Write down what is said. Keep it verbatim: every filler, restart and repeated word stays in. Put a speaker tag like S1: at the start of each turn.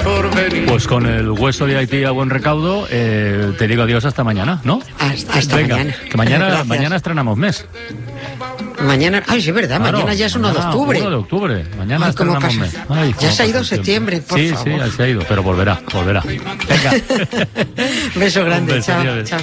S1: Pues con el hueso de Haití a buen recaudo, eh, te digo adiós hasta mañana, ¿no?
S2: Hasta, hasta
S1: Venga,
S2: mañana.
S1: Que mañana,
S2: Gracias.
S1: mañana estrenamos mes.
S2: Mañana, ay, sí, es verdad,
S1: Claro,
S2: mañana ya es uno de octubre.
S1: uno de octubre, mañana
S2: Ay, ¿cómo
S1: estrenamos
S2: pasa?
S1: mes. Ay,
S2: Ya
S1: cómo
S2: se ha ido
S1: pasa el
S2: septiembre,
S1: tiempo.
S2: por
S1: sí,
S2: favor.
S1: Sí, sí, se ha ido, pero volverá, volverá. Venga.
S2: Beso grande,
S1: Un beso,
S2: chao,
S1: adiós.
S2: chao.